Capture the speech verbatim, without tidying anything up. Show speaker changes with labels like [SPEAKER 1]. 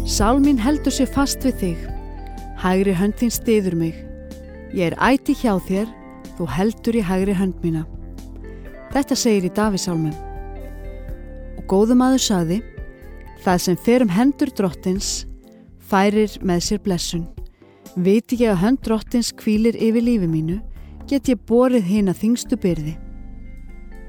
[SPEAKER 1] Sál mín heldur sér fast við þig, hægri hönd þín styður mig. Ég er ætíð hjá þér, þú heldur í hægri hönd mína. Þetta segir í Davíðssálmum. Og góður maður sagði, það sem fer um hendur drottins, færir með sér blessun. Viti ég að hönd drottins hvílir yfir lífi mínu, get ég borið hina þyngstu byrði.